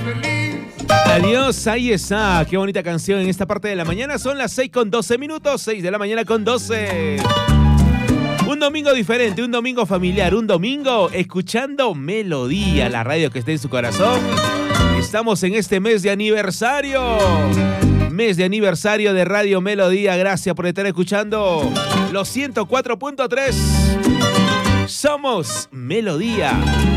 Adiós, ahí está. Qué bonita canción en esta parte de la mañana. Son las 6:12, 6 de la mañana con 12. Un domingo diferente, un domingo familiar, un domingo escuchando Melodía, la radio que está en su corazón. Estamos en este mes de aniversario. Mes de aniversario de Radio Melodía. Gracias por estar escuchando los 104.3. Somos Melodía.